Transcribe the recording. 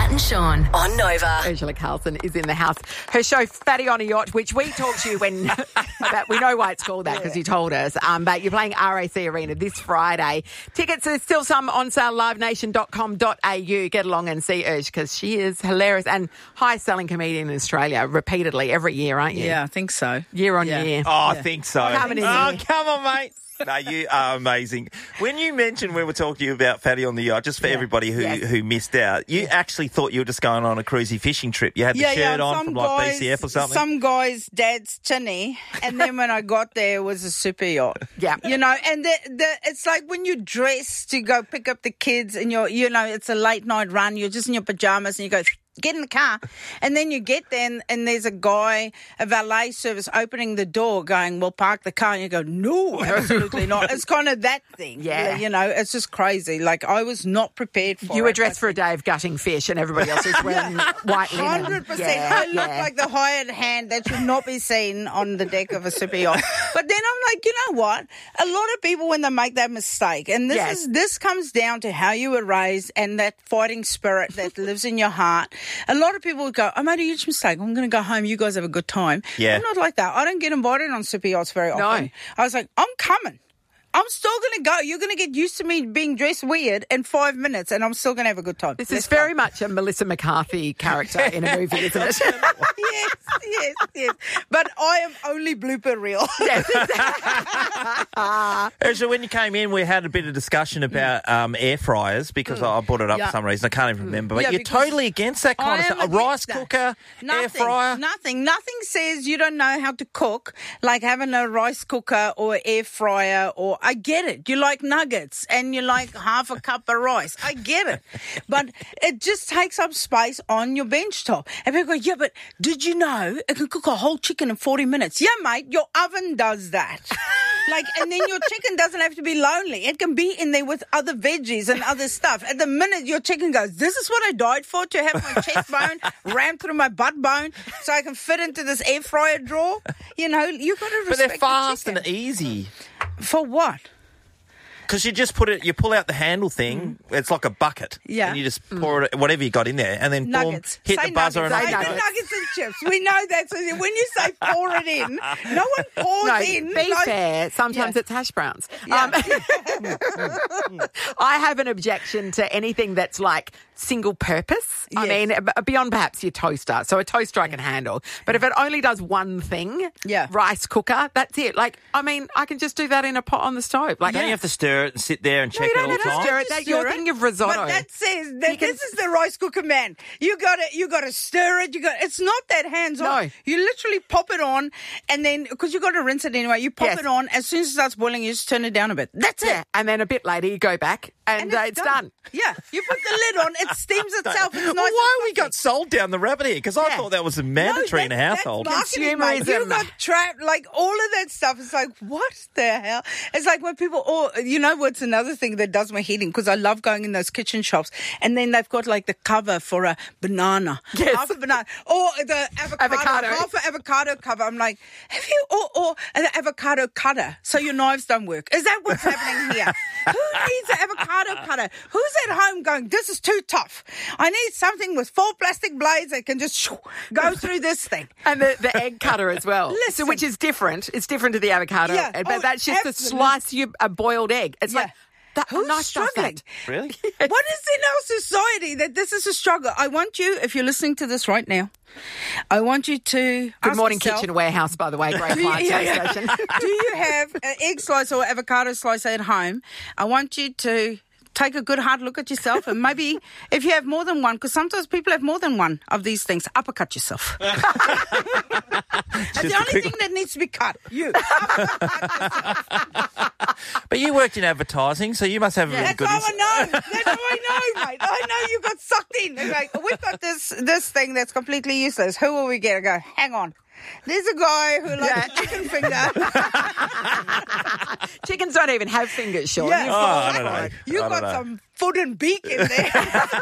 Matt and Sean on Nova. Ursula Carlson is in the house. Her show, Fatty on a Yacht, which we talked to you when about, we know why it's called that because you told us. But you're playing RAC Arena this Friday. Tickets are still some on sale, livenation.com.au. Get along and see Ursh because she is hilarious and highest selling comedian in Australia repeatedly every year, aren't you? Yeah, I think so. Year on year. Oh, I think so. Coming in. Oh, come on, mate. No, you are amazing. When you mentioned we were talking to you about Fatty on the Yacht, just for everybody who missed out, you actually thought you were just going on a cruisy fishing trip. You had the shirt on from like BCF or something. Some guy's dad's tinny, and then when I got there, it was a super yacht. Yeah. You know, and it's like when you dress to go pick up the kids and it's a late night run, you're just in your pajamas and you go... Get in the car, and then you get there, and there's a guy, a valet service, opening the door, going, "Well, park the car," and you go, "No, absolutely not." It's kind of that thing, You know, it's just crazy. Like I was not prepared for. You were dressed for a day of gutting fish, and everybody else is wearing white linen. 100%. I look like the hired hand that should not be seen on the deck of a super yacht. But then I'm like, you know what? A lot of people, when they make that mistake, and this comes down to how you were raised and that fighting spirit that lives in your heart. A lot of people would go, I made a huge mistake. I'm going to go home. You guys have a good time. Yeah. I'm not like that. I don't get invited on super yachts very often. No. I was like, I'm coming. I'm still going to go. You're going to get used to me being dressed weird in 5 minutes, and I'm still going to have a good time. This is very much a Melissa McCarthy character in a movie, isn't it? Yes. But I am only blooper reel. So when you came in, we had a bit of discussion about air fryers because I brought it up for some reason. I can't even remember. But you're totally against that kind of stuff. A rice cooker, air fryer? Nothing says you don't know how to cook, like having a rice cooker or air fryer or... I get it. You like nuggets and you like half a cup of rice. I get it. But it just takes up space on your bench top. And people go, yeah, but did you know it can cook a whole chicken in 40 minutes? Yeah, mate, your oven does that. And then your chicken doesn't have to be lonely. It can be in there with other veggies and other stuff. At the minute your chicken goes, this is what I died for, to have my chest bone rammed through my butt bone so I can fit into this air fryer drawer. You know, you've got to respect But they're fast the and easy. For what? Because you just you pull out the handle thing, it's like a bucket. Yeah. And you just pour it, whatever you got in there, and then nuggets. Boom, hit say the buzzer nuggets. and say nuggets and chips. We know that's when you say pour it in, no one pours in. Be fair, sometimes it's hash browns. Yeah. I have an objection to anything that's like single purpose. Yes. I mean, beyond perhaps your toaster. So a toaster I can handle. But if it only does one thing, rice cooker, that's it. Like, I mean, I can just do that in a pot on the stove. Like, don't you have to stir it and sit there and check it all the time? Stir it. You're thinking of risotto. But that says that this is the rice cooker, man. You got to stir it. It's not that hands on. No. You literally pop it on, and then because you got to rinse it anyway, you pop it on. As soon as it starts boiling, you just turn it down a bit. That's it. And then a bit later, you go back and it's done. Yeah, you put the lid on, it steams itself. It's nice. Well, why we got sold down the rabbit here? Because I thought that was mandatory in a household. That's marketing, mate. You got trapped, like all of that stuff. It's like, what the hell? It's like when people, you know what's another thing that does my head in, because I love going in those kitchen shops, and then they've got like the cover for a banana. Yes. Half a banana. Or the avocado. Half an avocado cover. I'm like, have you, or an avocado cutter so your knives don't work? Is that what's happening here? Who needs an avocado cutter? Who's at home going, this is too tough. I need something with 4 plastic blades that can just go through this thing. And the egg cutter as well. Listen. So, which is different. It's different to the avocado. Yeah. But that's just to slice a boiled egg. It's like, who's nice struggling? Stuff, Really? What is in our society that this is a struggle? I want you, if you're listening to this right now, I want you to Good Morning Kitchen Warehouse, by the way. Great client station. Do you have an egg slice or avocado slice at home? I want you to take a good hard look at yourself, and maybe if you have more than one, because sometimes people have more than one of these things, uppercut yourself. That's the only thing that needs to be cut. You. But you worked in advertising, so you must have a really good... That's how I know. That's how I know, mate. I know you got sucked in. They're like, we've got this thing that's completely useless. Who will we get? I go, hang on. There's a guy who likes chicken finger. Chickens don't even have fingers, Sean. Yeah. I don't know. You got some foot and beak in there.